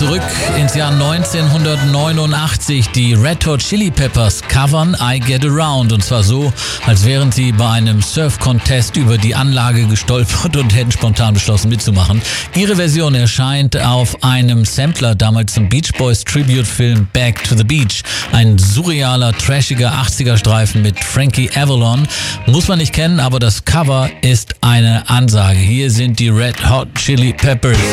zurück ins Jahr 1989. Die Red Hot Chili Peppers covern I Get Around, und zwar so, als wären sie bei einem Surf-Contest über die Anlage gestolpert und hätten spontan beschlossen mitzumachen. Ihre Version erscheint auf einem Sampler, damals zum Beach Boys Tribute-Film Back to the Beach. Ein surrealer, trashiger 80er-Streifen mit Frankie Avalon. Muss man nicht kennen, aber das Cover ist eine Ansage. Hier sind die Red Hot Chili Peppers.